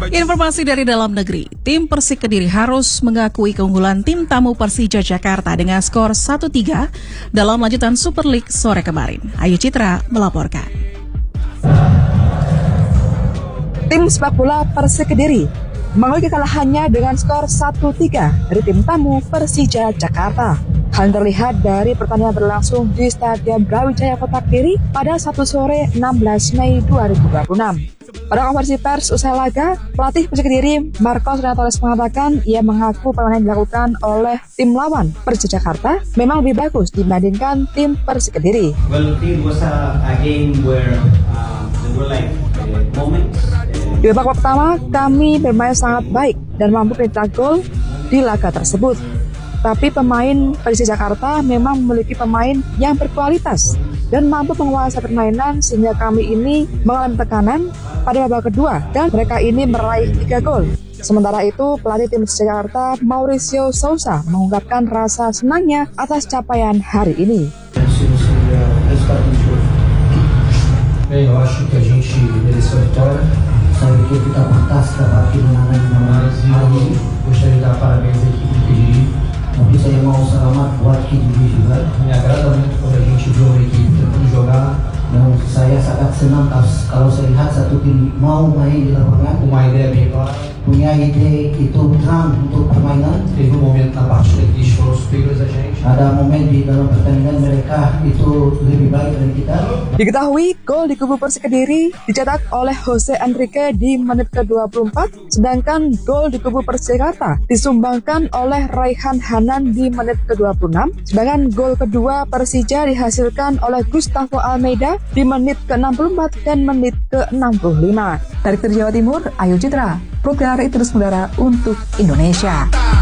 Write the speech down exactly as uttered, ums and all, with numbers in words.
Informasi dari dalam negeri, tim Persik Kediri harus mengakui keunggulan tim tamu Persija Jakarta dengan skor satu tiga dalam lanjutan Super League sore kemarin. Ayu Citra melaporkan. Tim sepak bola Persik Kediri mengakui kekalahannya dengan skor satu tiga dari tim tamu Persija Jakarta. Hal terlihat dari pertandingan berlangsung di Stadion Brawijaya Kota Kediri pada Sabtu sore enam belas Mei dua ribu dua puluh enam. Pada konferensi pers usai laga, pelatih Persik Kediri Marcos Renatoles mengatakan ia mengaku permainan yang dilakukan oleh tim lawan Persija Jakarta memang lebih bagus dibandingkan tim Persik Kediri. Well, it was a, a game where uh, there were like uh, moments. Di babak pertama, kami bermain sangat baik dan mampu mencetak gol di laga tersebut. Tapi pemain Persija Jakarta memang memiliki pemain yang berkualitas dan mampu menguasai permainan sehingga kami ini mengalami tekanan pada babak kedua dan mereka ini meraih tiga gol. Sementara itu, pelatih tim Persija Jakarta Mauricio Sousa mengungkapkan rasa senangnya atas capaian hari ini. Bem, eu acho que a gente mereceu a vitória. Sabe que kita pantas dapat kemenangan nomor hari. Gostaria de dar parabéns à equipe do Kediri. Tapi saya mau selamat buat Kediri juga. Me agrada muito quando a gente vê uma equipe tentando jogar. Dan saya sangat senang kalau saya lihat satu tim mau main di lapangan. Uma ideia bem clara. Punya ide itu terang untuk permainan. Teve um momento na partida que eles foram superiores a gente. Ada momen di dalam pertandingan mereka itu lebih baik dari kita. Diketahui gol di kubu Persik Kediri dicetak oleh Jose Enrique di menit ke dua puluh empat, sedangkan gol di kubu Persija Jakarta disumbangkan oleh Raihan Hanan di menit ke dua puluh enam, sedangkan gol kedua Persija dihasilkan oleh Gustavo Almeida di menit ke enam puluh empat dan menit ke enam puluh lima. Dari Jawa Timur, Ayu Citra, program Terus Mudara untuk Indonesia.